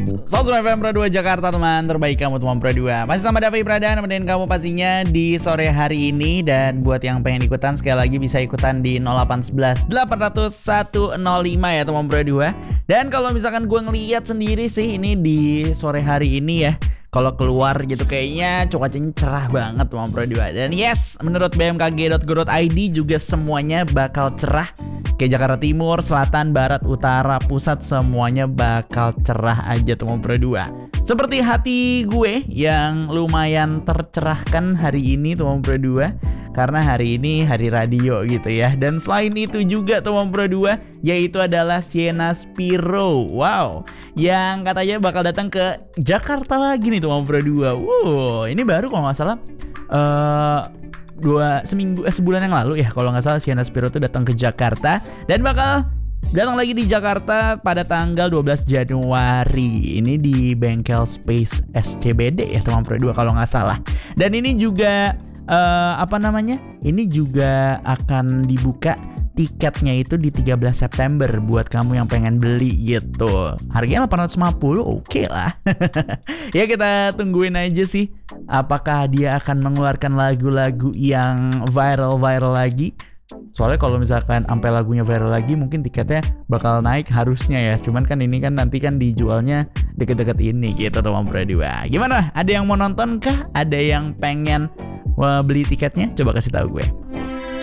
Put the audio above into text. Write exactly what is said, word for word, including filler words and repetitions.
Sosum F M Pro dua Jakarta, teman terbaik kamu teman Pro dua. Masih sama Davi Pradana nemenin kamu pastinya di sore hari ini. Dan buat yang pengen ikutan, sekali lagi bisa ikutan di nol delapan satu satu delapan nol nol satu nol lima ya teman Pro dua. Dan kalau misalkan gue ngeliat sendiri sih ini di sore hari ini ya, kalau keluar gitu kayaknya cuacanya cerah banget teman Pro dua. Dan yes, menurut b m k g dot go dot i d juga semuanya bakal cerah. Kayak Jakarta Timur, Selatan, Barat, Utara, Pusat, semuanya bakal cerah aja teman Pro dua. Seperti hati gue yang lumayan tercerahkan hari ini teman Pro dua, karena hari ini hari radio gitu ya. Dan selain itu juga teman Pro dua, yaitu adalah Sienna Spiro. Wow, yang katanya bakal datang ke Jakarta lagi nih teman Pro dua. Wow, ini baru kalau nggak salah uh, dua seminggu eh, sebulan yang lalu ya kalau nggak salah Sienna Spiro tuh datang ke Jakarta dan bakal datang lagi di Jakarta pada tanggal dua belas Januari ini di bengkel Space S C B D ya teman Pro dua kalau nggak salah. Dan ini juga uh, apa namanya? Ini juga akan dibuka tiketnya itu di tiga belas September buat kamu yang pengen beli gitu. Harganya delapan ratus lima puluh, oke okay lah. Ya kita tungguin aja sih apakah dia akan mengeluarkan lagu-lagu yang viral-viral lagi. Soalnya kalau misalkan sampai lagunya viral lagi mungkin tiketnya bakal naik harusnya ya. Cuman kan ini kan nanti kan dijualnya deket-deket ini gitu teman Pro dua. Gimana? Ada yang mau nonton kah? Ada yang pengen uh, beli tiketnya? Coba kasih tahu gue.